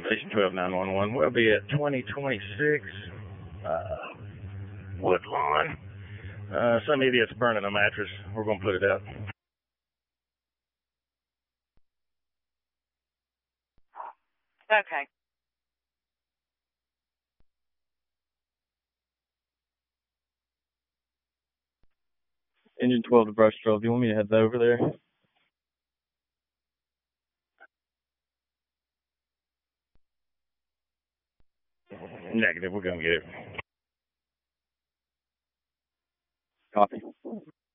Station 12911. We'll be at 2026 Woodlawn. Some idiot's burning a mattress. We're going to put it out. Okay. Engine 12 to Brush 12. Do you want me to head over there? Negative. We're going to get it. Copy.